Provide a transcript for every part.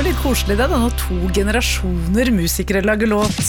jo litt koselig det, da, når 2 generasjoner musikere lager låt.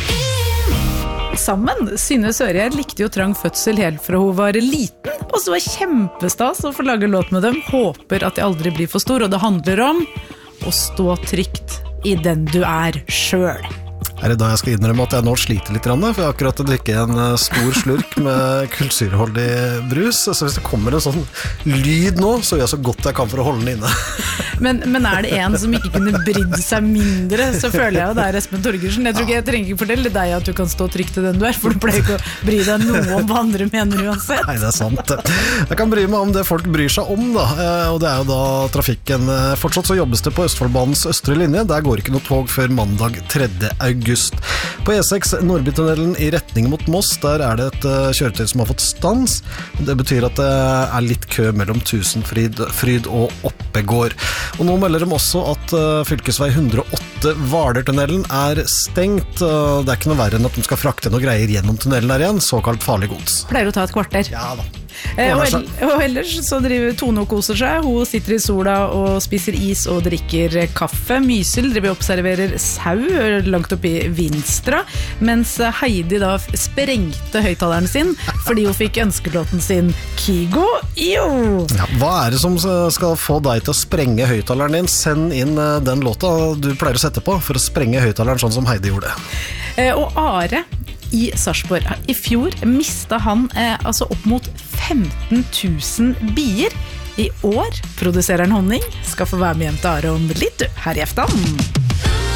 Sammen, Synne Sørgjerd likte jo Trang fødsel helt fra hun var liten, og så var kjempestas å få lage låt med dem. Håper at de aldri blir for stor, og det handler om å stå trygt i den du er selv. Det da jeg skal innrømme at jeg nå sliter litt, for jeg har akkurat drikket en stor slurk med kullsyreholdig brus, så hvis det kommer en sånn lyd nå, så gjør jeg så godt jeg kan for å holde den inne. Men det en som ikke kunne brydd seg mindre, så føler jeg jo det Espen Torgersen. Jeg tror ikke jeg trenger ikke fortelle deg at du kan stå trygt i den du er, for du pleier ikke å bry deg noe om hva andre mener uansett. Nei, det sant. Jeg kan bry meg om det folk bryr seg om, da. Og det jo da trafikken. Fortsatt så jobbes det på Østfoldbanens østre linje. Der går ikke noe tog før mandag 3. august. På E6 Nordbytunnelen i retning mot Moss, der det et kjøretøy som har fått stans. Det betyr at det litt kø mellom Tusenfryd og Oppegård. Og nå melder de også at fylkesvei 108 Hvalertunnelen stengt. Det ikke noe verre enn at de skal frakte noe greier gjennom tunnelen der igjen, såkalt farlig gods. Pleier å ta et kvarter. Ja da. Og ellers så driver Tone og koser seg. Hun sitter i sola og spiser is og drikker kaffe. Mysil driver og observerer sau langt opp i Vinstra, mens Heidi da sprengte høyttaleren sin fordi hun fikk ønskelåten sin Kygo. Jo! Ja, hva det som skal få deg til å sprenge høyttaleren din? Send inn den låta du pleier å sette på for å sprenge høyttaleren sånn som Heidi gjorde. Og Are i Sarpsborg. I fjor mistet han altså opp mot 15 000 bier. I år produserer han honning. Skal få være med hjem til Are om litt her i aften.